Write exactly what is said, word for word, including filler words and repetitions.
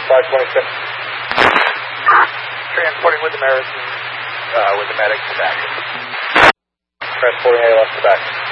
five twenty-six. Transporting with American, uh, with the medic to back. Transporting A L S to back.